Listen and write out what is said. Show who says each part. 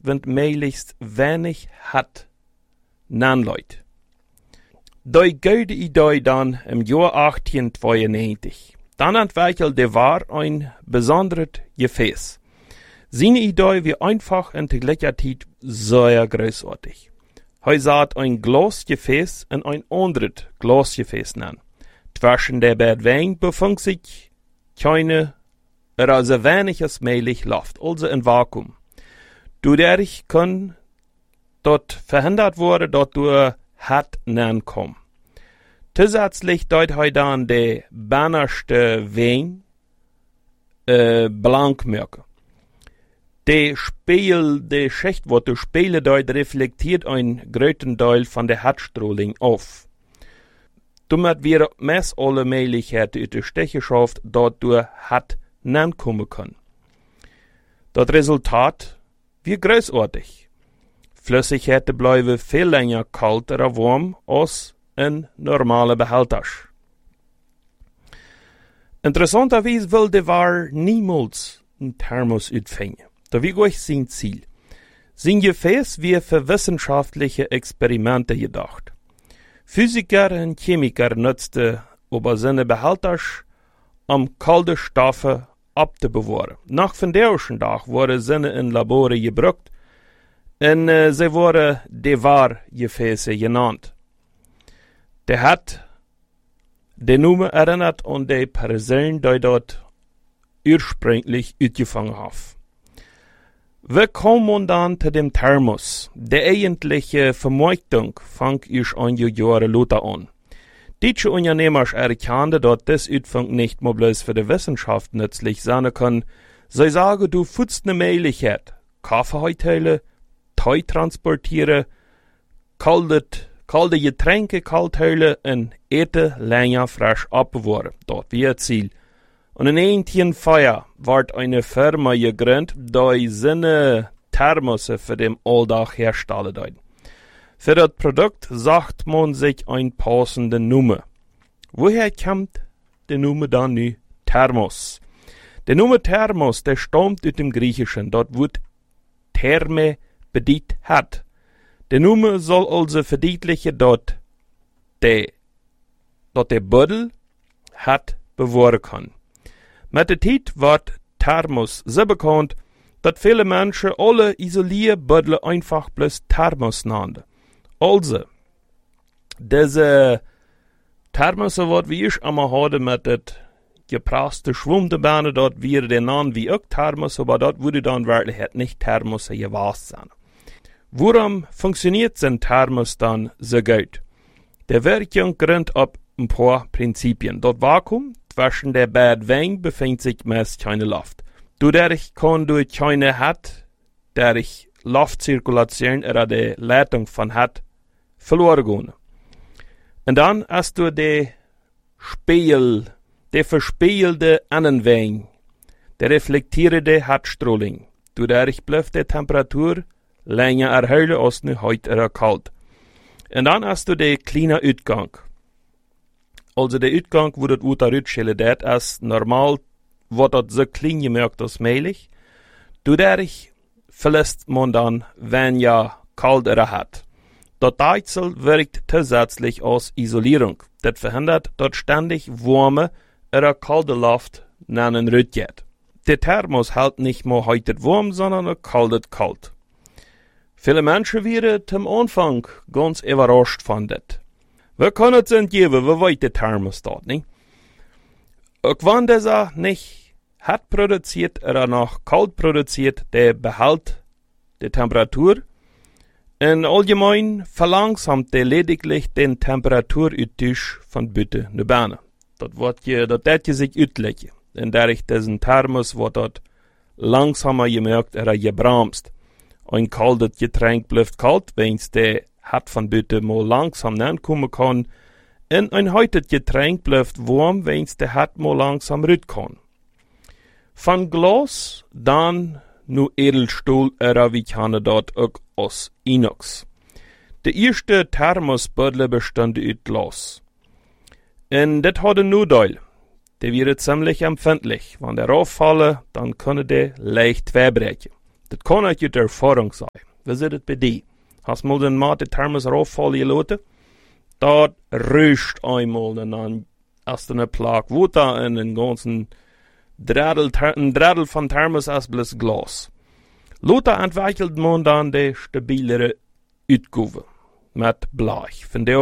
Speaker 1: wenn meilichst wenig hat, nanleut. Die gute Idee dann im Jahr 1892. Dann entwickelt der war ein besonderes Gefäß. Seine Idee wie einfach und gleichzeitig sehr großartig. Er sagt ein Glasgefäß und ein anderes Glasgefäß nennen. Zwischen der beiden Wein befindet sich keine oder so wenig als möglich Luft, also ein Vakuum. Dadurch kann dort verhindert werden, dass du hat nennen kommen. Zusätzlich deut er dann der bannerste Wein blank merken. Die Schicht, wo du spielen deut, reflektiert ein größten Teil von der Hartstrahling auf. Damit wir meist alle Möglichkeiten in der Stechenschaft dort durch hat kommen können. Das Resultat wird großartig. Flüssigkeiten bleiben viel länger kalt oder warm als ein normaler Behälter. Interessanterweise will der War niemals ein Thermos utfinden. Da wie euch sein Ziel. Sein Gefäß wird für wissenschaftliche Experimente gedacht. Physiker und Chemiker nutzten aber seine Behälter, um kalte Stoffe abzubewahren. Nach von der ersten Tag wurden seine in Labore gebraucht und sie wurden Devar-Gefäße genannt. Der hat die Nummer erinnert an die Person, die dort ursprünglich angefangen hat. Wir kommen dann zu dem Thermos. Die eigentliche Vermarktung fängt erst einige Jahre später an. Deutsche Unternehmer erkannten, dass das Utfang nicht nur bloß für die Wissenschaft nützlich sein kann. Sie sagen, du fühlst eine Möglichkeit, Kaffee teilen, Tee transportieren, kalte Getränke kalt halten und Eten länger frisch abbewahren. Dort wie ein Ziel. Und in 1904 ward eine Firma gegründet, die seine Thermose für den Alltag herstellen. Für das Produkt sagt man sich eine passende Nummer. Woher kommt die Nummer dann nu Thermos? Die Nummer Thermos, der stammt aus dem Griechischen. Dort wird Therme bedeutet hat. Die Nummer soll also verdeutlichen, dass der Beutel hat bewahren kann. Mit der Zeit wird Thermos so bekannt, dass viele Menschen alle Isolierbeutel einfach bloß Thermos nannten. Also, diese Thermos, was wie ich einmal hatte mit der gepresste Schwimmbeine, dort wäre der Name wie auch Thermos, aber dort würde dann wirklich nicht Thermos gewesen sein. Warum funktioniert so ein Thermos dann so gut? Der Wirkung gründet auf ein paar Prinzipien. Das Vakuum zwischen der beiden Wein befindet sich meist keine Luft. Dadurch kann durch keine Hat, durch Luftzirkulation oder die Leitung von Hat verloren gehen. Und dann hast du der verspiegelte Annenwein, der reflektierende Hartstrahling. Dadurch bleibt die Temperatur länger erhöht als nu heute oder kalt. Und dann hast du den kleinen Utgang. Also der Utgang, wo das Uterutschelle det ist, normal, wird das so klein gemerkt als möglich. Dadurch verlässt man dann, wenn ja kalt oder hat. Das Deichsel wirkt zusätzlich als Isolierung. Das verhindert, dass ständig warme oder kalte Luft nennen rüttet. Der Thermos hält nicht mehr heute warm, sondern kalt. Viele Menschen wären zum Anfang ganz überrascht von das. Wir können es entgeben, wie weit der Thermostat, nicht? Auch wenn dieser nicht hat produziert oder noch kalt produziert, der behält die Temperatur. In allgemein verlangsamt der lediglich den Temperaturutisch von Bütte nach Berne. Das wird sich utlecken. Denn durch diesen Thermos wird dort langsamer gemerkt oder gebremst. Ein kaltes Getränk bleibt kalt, wenn es der hat von Bütte mal langsam kommen kann. Und ein heites Getränk bleibt warm, wenn es der hat mal langsam rüt kann. Von Glas dann nur Edelstahl oder wie kann dort auch aus Inox. Der erste Thermosbeutel bestand aus Glas. Und das hat nur Teil. Der wäre ziemlich empfindlich. Wenn der rauffalle, dann könne der leicht verbrechen. Das kann euch uit Erfahrung sein. Wie zit het bij die? Hast mal den Mate Thermos raufvallen gelaten? Dat rüscht einmal und dann hast du eine Plak Wasser in den ganzen Drittel von Thermos als bloß Glas. Lothar entwickelt man dann die stabilere Utgave mit Blech. Von der